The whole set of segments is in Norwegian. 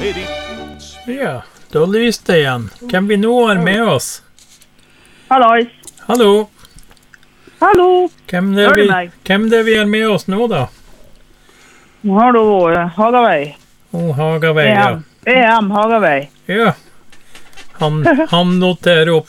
Ja, då lyste det igen. Kan vi nå er med oss? Hallois. Hallo. Hallo. Hvem Hør du meg? det vi er med oss nå da? Nå har du Hagavei. Hagavei, ja. EM Hagavei. Ja. Han noterer opp.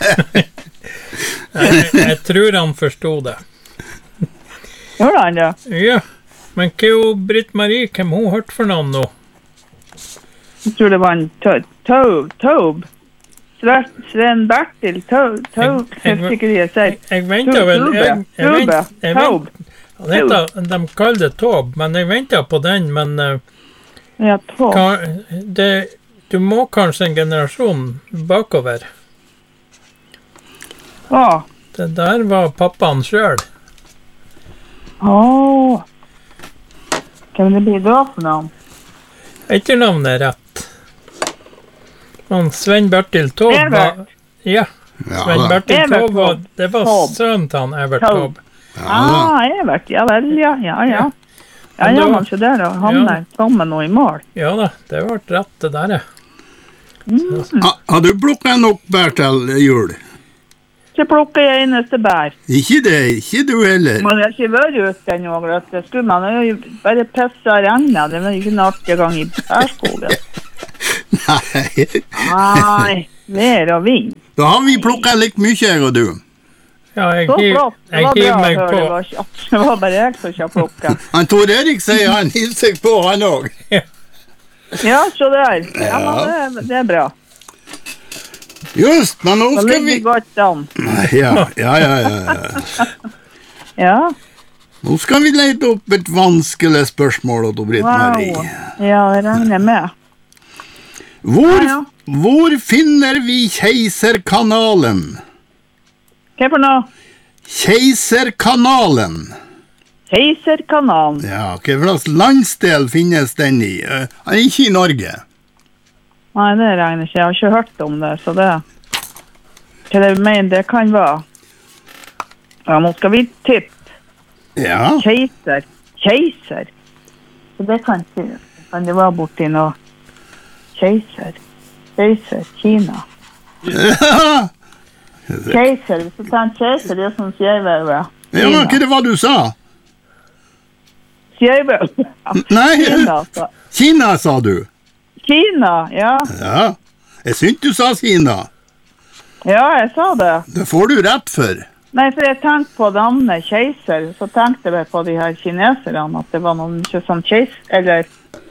jeg tror han forstod det. Gjør han det? Ja. Men hva er Britt-Marie? Hvem hun hørt for navn nå? Jeg tror det var en Taub. Sven Bertil Taub. Jeg vet ikke det jeg sier. Jeg ventet vel... Taub. De kaller det Taub, men jeg ventet på den, men... Ja, Taub. Du må kanskje en generasjon bakover. Ja. Det der var pappaen selv. Kan det bli da for navn? Etternavnet er rett. Sven Bertil Taub var... Ja, Sven Bertil Taub var... Det var sønnen til han, Evert Taub. Evert, ja vel, ja. Ja, man ikke der, og han er sammen og i mål. Ja da, det var rett det der. Har du plukket nok bær til jul? Ikke plukker jeg eneste bær. Ikke det, ikke du heller. Man har ikke vært ute ennå, det skulle man jo bare pisse og regne, det var ikke noe artig gang i bærskogen. Nei, vær og vind. Da har vi plukket litt mye, jeg og du. Ja, jeg hiver meg på. Det var bare jeg som ikke har plukket. Han Tor Erik sier han hilser på han også. Ja, så der. Ja, men det er bra. Just, men nå skal vi... Da ligger vi godt an. Ja. Nå skal vi lete opp et vanskelig spørsmål til Britt-Marie. Wow. Ja, jeg regner med. Hvor finner vi Keiserkanalen? Hva for noe? Keiserkanalen. Keiserkanalen? Ja, hva slags landsdel finnes den i? Ikke i Norge. Nei, det regner ikke. Jeg har ikke hørt om det, så det... Hva det mener det kan være? Ja, nå skal vi tippe. Ja. Keiser. Så det kan ikke... Kan det være borti noe? Keiser, Kina. Ja. Keiser, hvis du tar en keiser, det er som skjøyvelve. Ja, men hva det var du sa? Skjøyvelve. Nei, Kina sa du. Kina, ja. Ja, jeg synes du sa Kina. Ja, jeg sa det. Det får du rett for. Nei, for jeg tenkte på navnet keiser, så tenkte jeg på de her kineserne, at det var noen ikke sånn keiser, eller...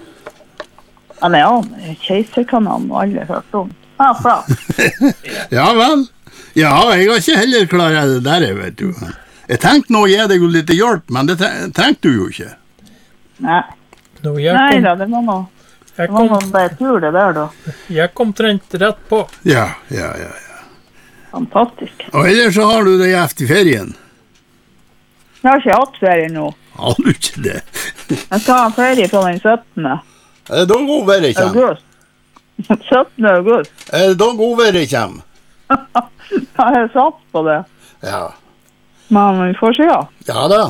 Keiserkanalen og alle hørt om. Bra. Ja vel. Ja, jeg har ikke heller klaret det der, vet du. Jeg tenkte nå å gi deg litt hjelp, men det trengte du jo ikke. Nei. Nei da, det var noe. Det var noe bare tur det der da. Jeg kom trent rett på. Ja. Fantastisk. Og ellers så har du det gjevt i ferien. Jeg har ikke hatt ferie nå. Har du ikke det? Jeg skal ha ferie fra den 17. Er det da godværet kommer? 17. august. Er det da godværet kommer? Jeg har satt på det. Ja. Men vi får se. Ja da.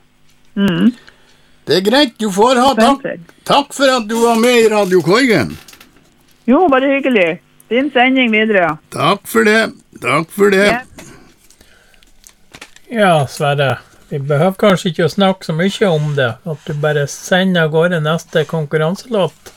Det er greit, du får ha takk for at du var med i Radio Koigen. Jo, bare hyggelig. Din sending videre. Takk for det. Ja, Sverre. Vi behøver kanskje ikke å snakke så mye om det, at du bare sender av gårde neste konkurranselåt.